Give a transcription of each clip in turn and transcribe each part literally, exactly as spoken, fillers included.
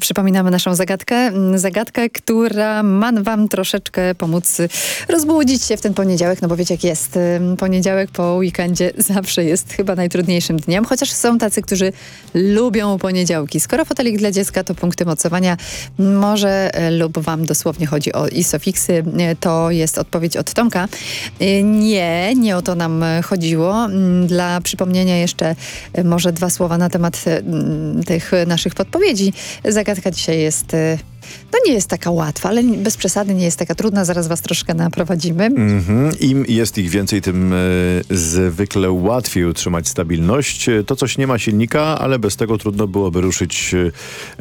przypominamy naszą zagadkę. Zagadkę, która ma wam troszeczkę pomóc rozbudzić się w ten poniedziałek, no bo wiecie jak jest. Poniedziałek po weekendzie zawsze jest chyba najtrudniejszym dniem, chociaż są tacy, którzy lubią poniedziałki. Skoro fotelik dla dziecka to punkty mocowania, może lub wam dosłownie chodzi o isofiksy, to jest odpowiedź od Tomka. Nie, nie o to nam chodziło. Dla przypomnienia jeszcze może dwa słowa na temat tych naszych podpowiedzi. Zagadka dzisiaj jest, no nie jest taka łatwa, ale bez przesady nie jest taka trudna. Zaraz was troszkę naprowadzimy. Mm-hmm. Im jest ich więcej, tym y, zwykle łatwiej utrzymać stabilność. To coś nie ma silnika, ale bez tego trudno byłoby ruszyć y, y,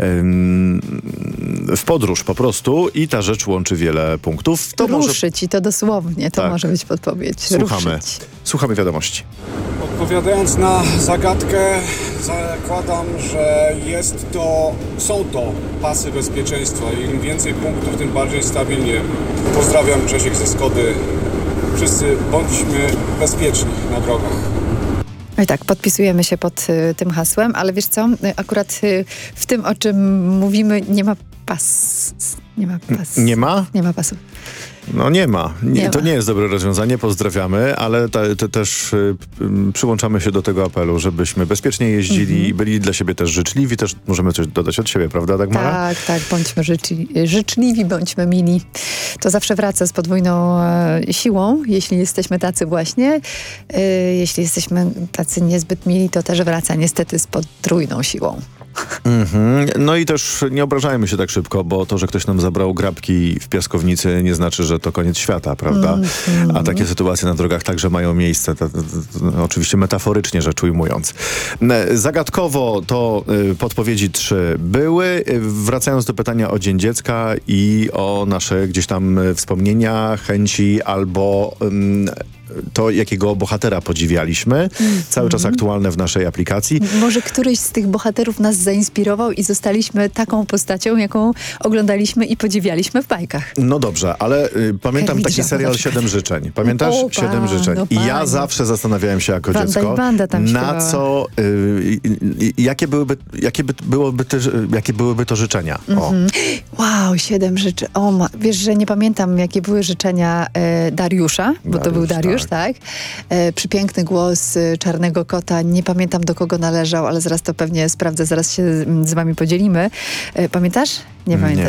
w podróż po prostu i ta rzecz łączy wiele punktów. To ruszyć może... i to dosłownie, to tak. może być podpowiedź. Słuchamy. Ruszyć. Słuchamy wiadomości. Odpowiadając na zagadkę, zakładam, że jest to, są to pasy bezpieczeństwa i im więcej punktów, tym bardziej stabilnie. Pozdrawiam, Grzesiek ze Skody. Wszyscy bądźmy bezpieczni na drogach. No i tak, podpisujemy się pod y, tym hasłem, ale wiesz co, y, akurat y, w tym, o czym mówimy, nie ma pas. Nie ma pas. Nie ma? Nie ma pasu. No nie ma. Nie, nie to ma. nie jest dobre rozwiązanie, pozdrawiamy, ale te, te też y, y, przyłączamy się do tego apelu, żebyśmy bezpiecznie jeździli i mm-hmm. byli dla siebie też życzliwi, też możemy coś dodać od siebie, prawda Dagmara? Tak, tak, bądźmy życzli, życzliwi, bądźmy mili. To zawsze wraca z podwójną e, siłą, jeśli jesteśmy tacy właśnie. E, jeśli jesteśmy tacy niezbyt mili, to też wraca niestety z potrójną siłą. Mm-hmm. No i też nie obrażajmy się tak szybko, bo to, że ktoś nam zabrał grabki w piaskownicy, nie znaczy, że to koniec świata, prawda? Mm-hmm. A takie sytuacje na drogach także mają miejsce, to, to, to, to, oczywiście metaforycznie rzecz ujmując. Zagadkowo to y, podpowiedzi trzy były. Wracając do pytania o Dzień Dziecka i o nasze gdzieś tam wspomnienia, chęci albo y, to, jakiego bohatera podziwialiśmy. Mm-hmm. Cały czas aktualne w naszej aplikacji. Może któryś z tych bohaterów nas zainspirował i zostaliśmy taką postacią, jaką oglądaliśmy i podziwialiśmy w bajkach. No dobrze, ale y, pamiętam Kermit taki Żaba serial na przykład. Siedem życzeń. Pamiętasz? O, Siedem życzeń. no, I ja panie. zawsze zastanawiałem się jako Wanda dziecko, i Wanda tam na śpiewała. co, y, y, y, jakie, byłyby, jakie, by, byłoby te, jakie byłyby to życzenia. O. Mm-hmm. Wow, siedem życzeń. O, ma, wiesz, że nie pamiętam, jakie były życzenia e, Dariusza, bo Dariusz, to był Dariusz, tak? tak. E, przypiękny głos e, Czarnego Kota. Nie pamiętam, do kogo należał, ale zaraz to pewnie sprawdzę, zaraz się z, z wami podzielimy. E, pamiętasz? Nie pamiętasz.